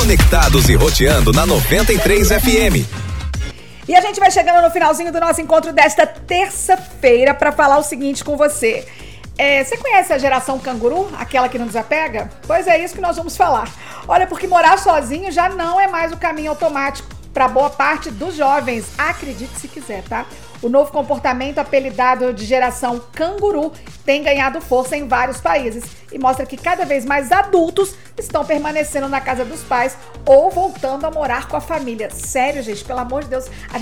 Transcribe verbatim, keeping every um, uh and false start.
Conectados e roteando na noventa e três F M. E a gente vai chegando no finalzinho do nosso encontro desta terça-feira para falar o seguinte com você. É, você conhece a geração canguru? Aquela que não desapega? Pois é isso que nós vamos falar. Olha, porque morar sozinho já não é mais o caminho automático para boa parte dos jovens. Acredite se quiser, tá? O novo comportamento, apelidado de geração canguru, tem ganhado força em vários países e mostra que cada vez mais adultos estão permanecendo na casa dos pais ou voltando a morar com a família. Sério, gente, pelo amor de Deus.